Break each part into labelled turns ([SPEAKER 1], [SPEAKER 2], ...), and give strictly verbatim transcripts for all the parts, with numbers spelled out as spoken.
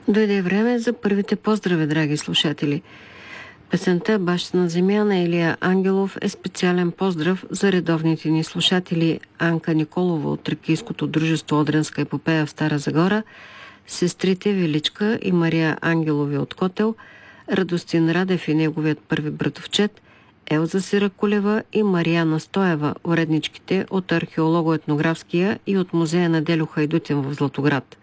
[SPEAKER 1] Дойде време за първите поздрави, драги слушатели. Песента "Баща на земя" на Илия Ангелов е специален поздрав за редовните ни слушатели Анка Николова от Тракийското дружество Одринска епопея в Стара Загора, сестрите Величка и Мария Ангелови от Котел, Радостин Радев и неговият първи братовчет, Елза Сиракулева и Марияна Стоева, уредничките от археолого-етнографския и от музея на Делю Хайдутин в Златоград.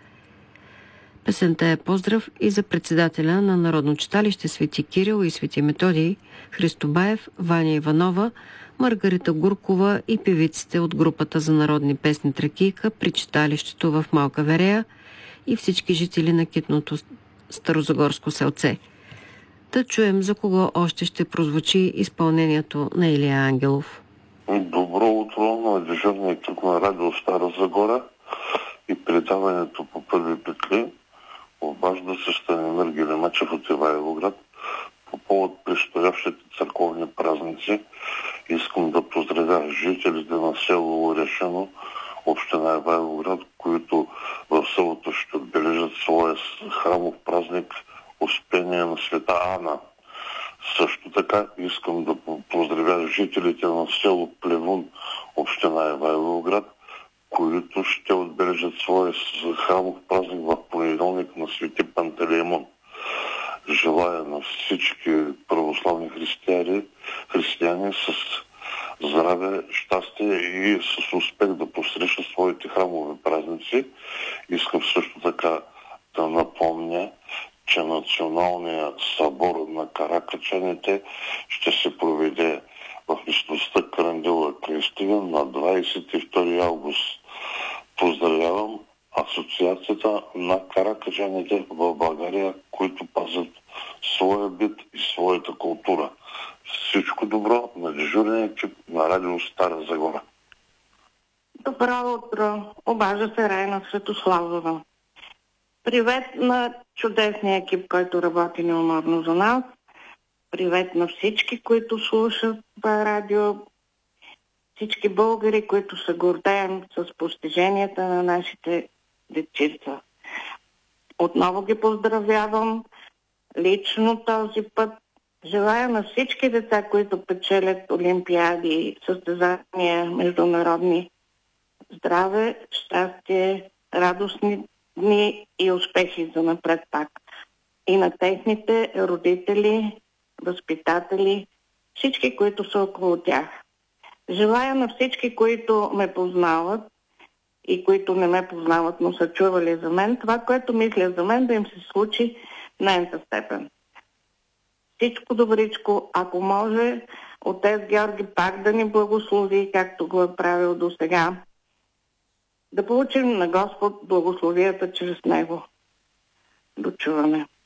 [SPEAKER 1] Песента е поздрав и за председателя на Народно читалище Свети Кирил и Свети Методий, Христо Баев, Ваня Иванова, Маргарита Гуркова и певиците от групата за народни песни Тракийка при читалището в Малка Верея и всички жители на китното старозагорско селце. Да чуем за кого още ще прозвучи изпълнението на Илия Ангелов.
[SPEAKER 2] Добро утро на дежурния екип на радио Стара Загора и предаването по първи петли. Обажда се Станимир Гелемачев от Ивайловград. По повод предстоящите църковни празници искам да поздравя жителите на село Орешено, община Ивайловград, които в селото ще отбележат своя храмов празник Успение на света Ана. Също така искам да поздравя жителите на село Плевун, община Ивайловград, които ще отбележат своя храмов празник в понеделник на Свети Пантелеймон. Желая на всички православни християни, християни с здраве, щастие и с успех да посрещат своите храмови празници. Искам също така да напомня, че Националният събор на каракачаните ще се проведе в местността Карандила Крестивен на двадесет и втори август. Поздравявам Асоциацията на каракачаните в България, които пазят своя бит и своята култура. Всичко добро на дежурния екип на радио Стара Загора.
[SPEAKER 3] Добро утро! Обажда се Райна Светославова. Привет на чудесния екип, който работи неуморно за нас. Привет на всички, които слушат това радио. Всички българи, които се гордеем с постиженията на нашите дечица. Отново ги поздравявам лично този път. Желая на всички деца, които печелят олимпиади, състезания международни, здраве, щастие, радостни дни и успехи за напред пак. И на техните родители, възпитатели, всички, които са около тях. Желая на всички, които ме познават и които не ме познават, но са чували за мен, това, което мисля за мен, да им се случи в най-та степен. Всичко добричко, ако може, Отец Георги пак да ни благослови, както го е правил до сега. Да получим на Господ благословията чрез него. До чуване.